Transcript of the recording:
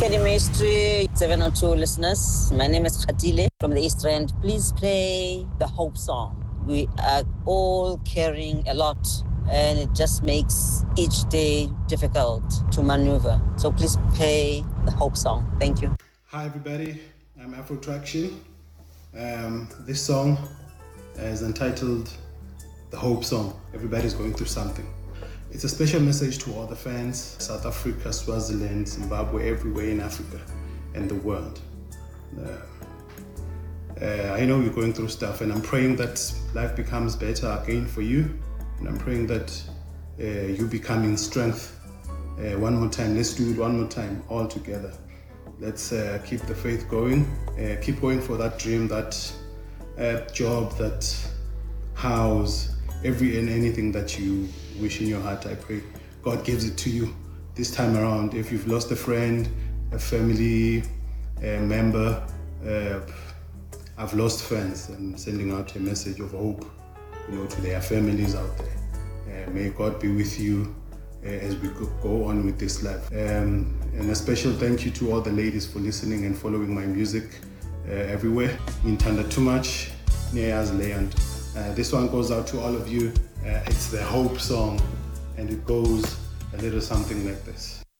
Academy History 702 listeners. My name is Khatile from the East End. Please play the Hope song. We are all carrying a lot, and it just makes each day difficult to maneuver. So please play the Hope song. Thank you. Hi everybody, I'm Afro Traction. This song is entitled The Hope Song. Everybody's going through something. It's a special message to all the fans, South Africa, Swaziland, Zimbabwe, everywhere in Africa and the world. I know you're going through stuff, and I'm praying that life becomes better again for you. And I'm praying that you become in strength. One more time, let's do it one more time, all together. Let's keep the faith going. Keep going for that dream, that job, that house, every and anything that you wish in your heart. I pray God gives it to you this time around. If you've lost a friend, a family, a member, I've lost friends. I'm sending out a message of hope, to their families out there. May God be with you as we go on with this life. And a special thank you to all the ladies for listening and following my music everywhere. Intanda too much, Neas Land. This one goes out to all of you. It's the Hope song, and it goes a little something like this.